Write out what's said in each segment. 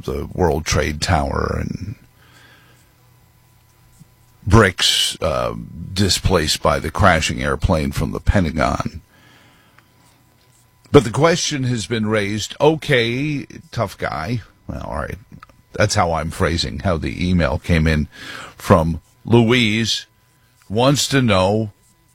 the World Trade Tower and bricks displaced by the crashing airplane from the Pentagon. But the question has been raised, okay, tough guy. Well, all right. That's how I'm phrasing how the email came in from Louise. Wants to know,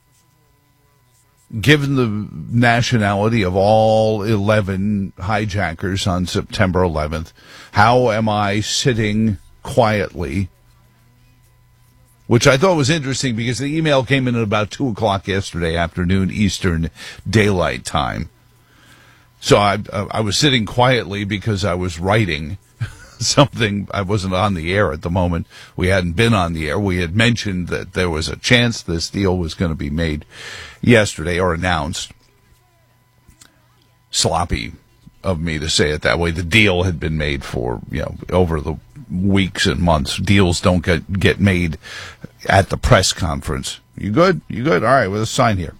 given the nationality of all 11 hijackers on September 11th, how am I sitting quietly? Which I thought was interesting because the email came in at about 2 o'clock yesterday afternoon Eastern Daylight Time. So I was sitting quietly because I was writing something. I wasn't on the air at the moment. We hadn't been on the air. We had mentioned that there was a chance this deal was going to be made yesterday or announced. Sloppy of me to say it that way. The deal had been made for, over the weeks and months. Deals don't get made at the press conference. You good? You good? All right, well, let's sign here.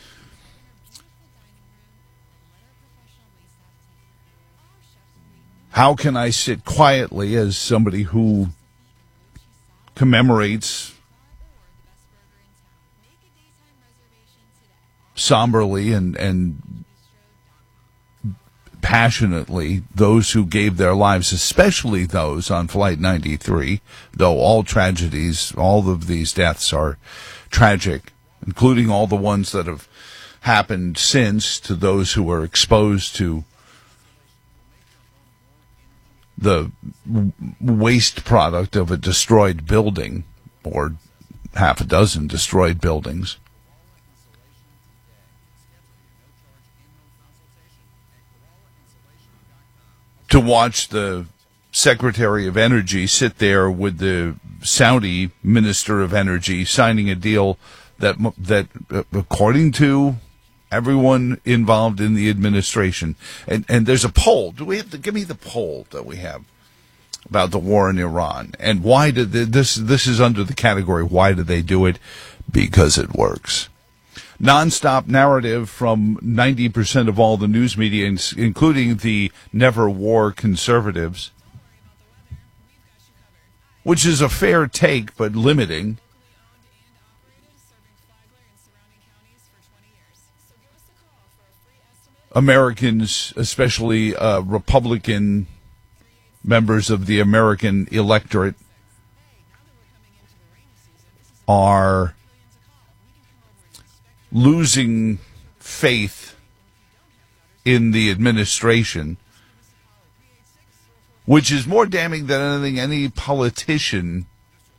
How can I sit quietly as somebody who commemorates somberly and passionately those who gave their lives, especially those on Flight 93, though all tragedies, all of these deaths are tragic, including all the ones that have happened since to those who were exposed to the waste product of a destroyed building or half a dozen destroyed buildings. To watch the Secretary of Energy sit there with the Saudi Minister of Energy signing a deal that according to everyone involved in the administration, and there's a poll. Do we have to give me the poll that we have about the war in Iran? And why did this is under the category, why did they do it? Because it works. Nonstop narrative from 90% of all the news media, including the never war conservatives, which is a fair take but limiting. Americans, especially Republican members of the American electorate, are losing faith in the administration, which is more damning than anything any politician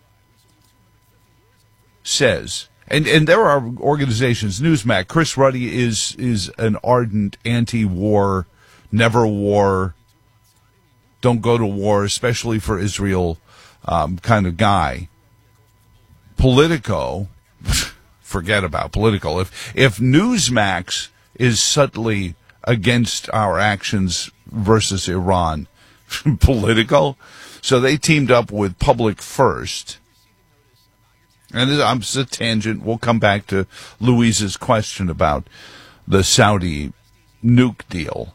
says. And there are organizations, Newsmax, Chris Ruddy is an ardent anti-war, never war, don't go to war, especially for Israel kind of guy. Politico, forget about Politico. If Newsmax is subtly against our actions versus Iran, Politico, so they teamed up with Public First. And I'm just a tangent. We'll come back to Louise's question about the Saudi nuke deal.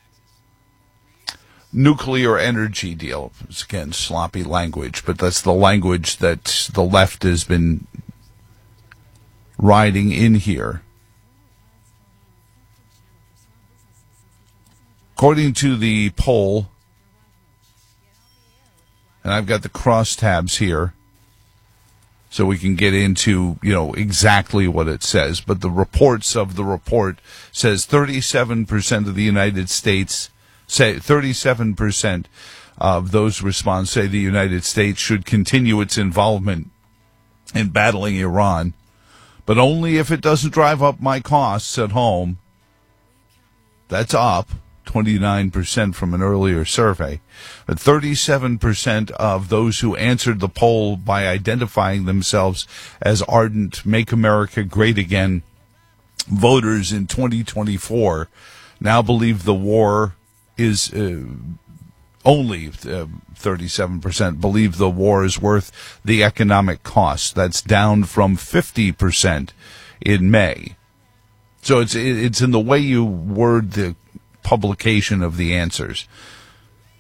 Nuclear energy deal. It's, again, sloppy language, but that's the language that the left has been riding in here. According to the poll, and I've got the crosstabs here, so we can get into, exactly what it says. But the reports of the report says 37% of the United States say 37% of those respondents say the United States should continue its involvement in battling Iran, but only if it doesn't drive up my costs at home. That's up 29% from an earlier survey. But 37% of those who answered the poll by identifying themselves as ardent Make America Great Again voters in 2024 now believe the war is only 37% believe the war is worth the economic cost. That's down from 50% in May. So it's in the way you word the publication of the answers.